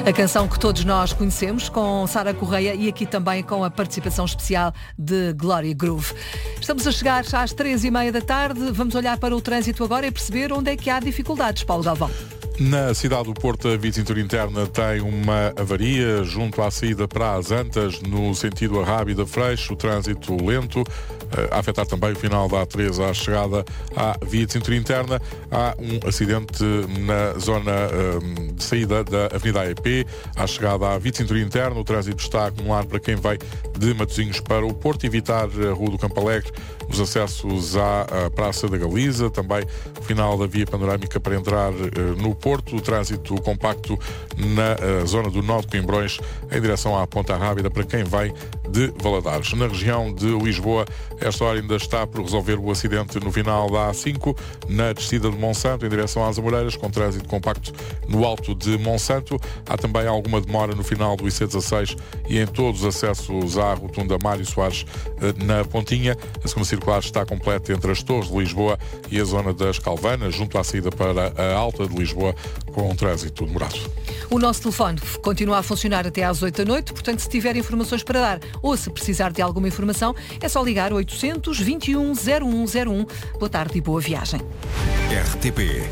A canção que todos nós conhecemos, com Sara Correia e aqui também com a participação especial de Glória Groove. Estamos a chegar às 3h30 da tarde. Vamos olhar para o trânsito agora e perceber onde é que há dificuldades, Paulo Galvão. Na cidade do Porto, a via de cintura interna tem uma avaria junto à saída para as Antas, no sentido Arrábida-Freixo, o trânsito lento, a afetar também o final da A3 à chegada à via de cintura interna. Há um acidente na zona de saída da Avenida AEP, à chegada à via de cintura interna. O trânsito está a acumular para quem vai de Matosinhos para o Porto, evitar a Rua do Campo Alegre, os acessos à Praça da Galiza, também o final da via panorâmica para entrar no Porto, o trânsito compacto na zona do Nó de Coimbrões em direção à Ponta Rábida para quem vai de Valadares. Na região de Lisboa, esta hora ainda está por resolver o acidente no final da A5, na descida de Monsanto em direção às Amoreiras, com trânsito compacto no alto de Monsanto. Há também alguma demora no final do IC16 e em todos os acessos à rotunda Mário Soares na Pontinha. A segunda circular está completa entre as Torres de Lisboa e a zona das Calvanas, junto à saída para a Alta de Lisboa, com um trânsito demorado. O nosso telefone continua a funcionar até às 8 da noite, portanto, se tiver informações para dar ou se precisar de alguma informação, é só ligar 800 21 0101. Boa tarde e boa viagem. RTP